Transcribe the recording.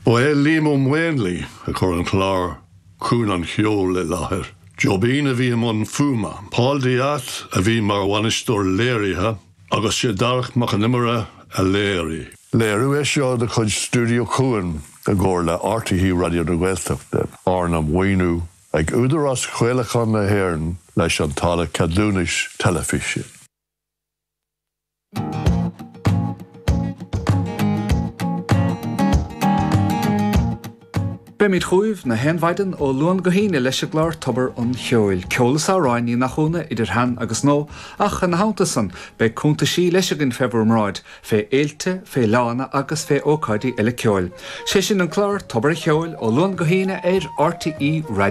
Líam Wainley, a chur an chlár cún an cheol le láthair. Jobín a bhí an fuma, Paul Diat a bhí mar bhainisteoir léirithe, agus sé darach mac an nimire a léirí. Léirú é seo de chud Studio Cuan a gcóir le RTE Radio na Gaeltachta, Arnam Wainú, ag údar as chuilechán na hÉireann leis an tála cadúnis telefíse. Bemid chuimh na henhaiden ó luan go híine leis glár tobar an cheoil. Ceolas áráin í nach chúna idir han agus nó ach an hátasan be cúnta sí leis agin februar mráid fé éilte, fé lána agus fé ócáidí eile ceoil. Sé sin an clár tobar cheoil ó luan go híine RTE Radio.